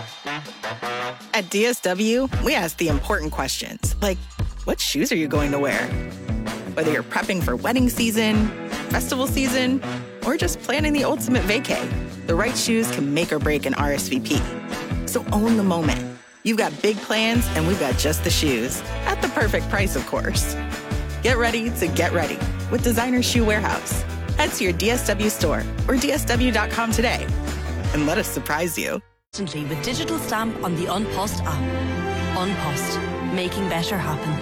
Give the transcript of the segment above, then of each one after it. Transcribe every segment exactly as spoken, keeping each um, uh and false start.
At D S W, we ask the important questions, like, what shoes are you going to wear? Whether you're prepping for wedding season, festival season, or just planning the ultimate vacay, the right shoes can make or break an R S V P. So own the moment. You've got big plans, and we've got just the shoes. At the perfect price, of course. Get ready to get ready with Designer Shoe Warehouse. Head to your D S W store or D S W dot com today and let us surprise you. Instantly with digital stamp on the Unpost app. Unpost, making better happen.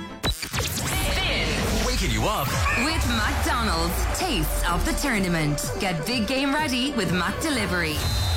Waking you up with McDonald's. Taste of the tournament. Get big game ready with Mac Delivery.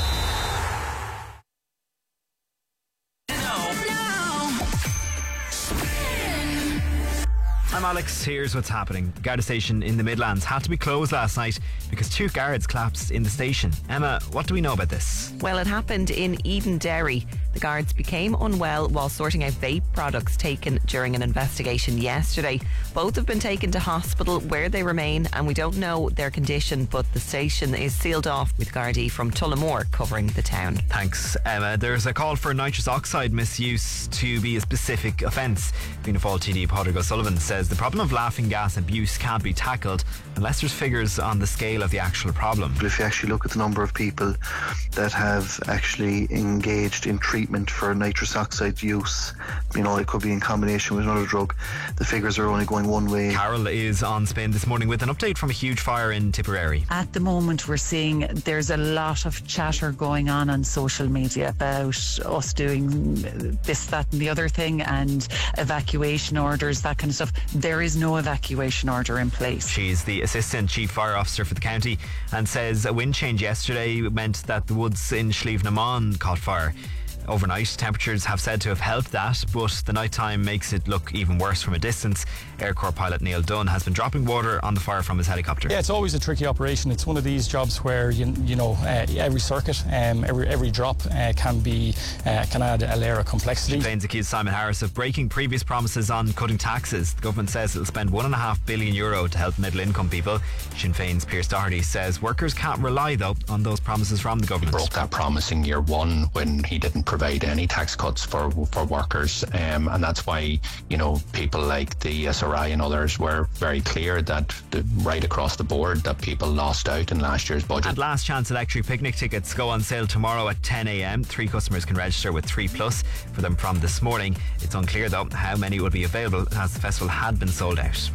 I'm Alex. Here's what's happening. The Garda station in the Midlands had to be closed last night because two guards collapsed in the station. Emma, what do we know about this? Well, it happened in Edenderry. The guards became unwell while sorting out vape products taken during an investigation yesterday. Both have been taken to hospital where they remain, and we don't know their condition, but the station is sealed off with Gardaí from Tullamore covering the town. Thanks, Emma. There's a call for nitrous oxide misuse to be a specific offence. Fianna Fáil T D Padraig O'Sullivan says the problem of laughing gas abuse can't be tackled unless there's figures on the scale of the actual problem. If you actually look at the number of people that have actually engaged in treatment for nitrous oxide use, you know, it could be in combination with another drug, the figures are only going one way. Carol is on Spin this morning with an update from a huge fire in Tipperary. At the moment we're seeing there's a lot of chatter going on on social media about us doing this, that and the other thing, and evacuation orders, that kind of stuff. There is no evacuation order in place. She's the Assistant Chief Fire Officer for the county and says a wind change yesterday meant that the woods in Slieve na Mon caught fire. Overnight, temperatures have said to have helped that, but the nighttime makes it look even worse from a distance. Air Corps pilot Neil Dunn has been dropping water on the fire from his helicopter. Yeah, it's always a tricky operation. It's one of these jobs where you, you know uh, every circuit, um, every every drop uh, can be uh, can add a layer of complexity. Sinn Féin's accused Simon Harris of breaking previous promises on cutting taxes. The government says it'll spend one and a half billion euro to help middle-income people. Sinn Féin's Pierce Doherty says workers can't rely though on those promises from the government. Broke that promise in year one when he didn't provide any tax cuts for for workers, um, and that's why you know people like the S R I and others were very clear that the, right across the board that people lost out in last year's budget. And Last Chance Electric picnic tickets go on sale tomorrow at ten a.m. Three customers can register with three plus for them from this morning. It's unclear though how many will be available as the festival had been sold out.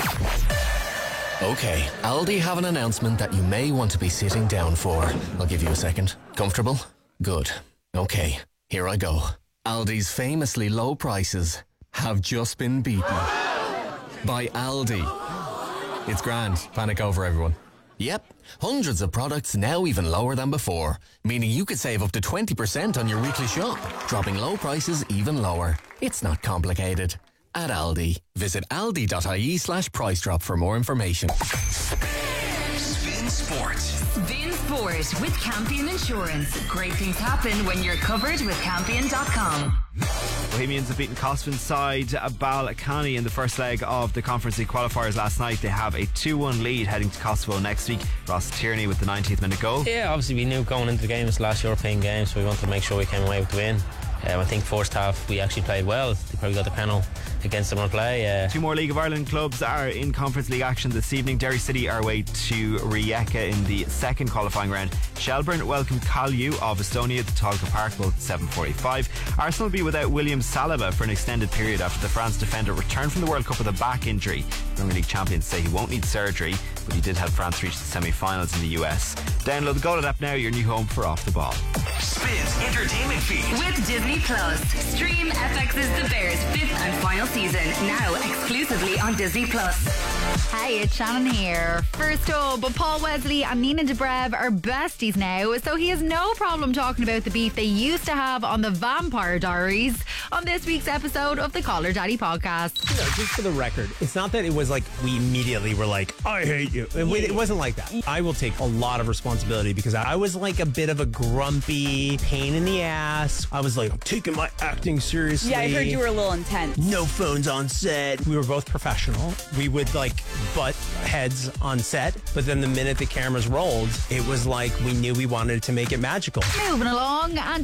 Okay, Aldi have an announcement that you may want to be sitting down for. I'll give you a second. Comfortable? Good. Okay, here I go. Aldi's famously low prices have just been beaten by Aldi. It's grand. Panic over, everyone. Yep, hundreds of products now even lower than before, meaning you could save up to twenty percent on your weekly shop, dropping low prices even lower. It's not complicated. At Aldi, visit aldi.ie slash price drop for more information. Spin Sport. Spin Sport with Campion Insurance. Great things happen when you're covered with Campion dot com. Bohemians have beaten Cosfin side Balcony in the first leg of the Conference League qualifiers last night. They have a two one lead heading to Kosovo next week. Ross Tierney with the nineteenth minute goal. Yeah, obviously we knew going into the game, it's the last European game, so we wanted to make sure we came away with the win. Um, I think first half we actually played well. They probably got the panel against them on play. Uh, Two more League of Ireland clubs are in Conference League action this evening. Derry City are away to Rijeka in the second qualifying round. Shelburne welcome Kalju of Estonia to Tolka Park, both at seven forty-five. Arsenal will be without William Saliba for an extended period after the France defender returned from the World Cup with a back injury. Premier League champions say he won't need surgery, but he did help France reach the semi-finals in the U S. Download the Goal app now, your new home for Off the Ball. Spins Entertainment Feed with Disney Plus. Stream F X's The Bears fifth and final season now exclusively on Disney Plus. Hey, it's Shannon here. First up, Paul Wesley and Nina Dobrev are besties now, so he has no problem talking about the beef they used to have on the Vampire Diaries on this week's episode of the Call Her Daddy podcast. You know, just for the record, it's not that it was like we immediately were like, I hate you. It, it wasn't like that. I will take a lot of responsibility because I was like a bit of a grumpy pain in the ass. I was like, I'm taking my acting seriously. Yeah, I heard you were a little intense. No phones on set. We were both professional. We would like butt heads on set, but then the minute the cameras rolled, it was like we knew we wanted to make it magical. Moving along, and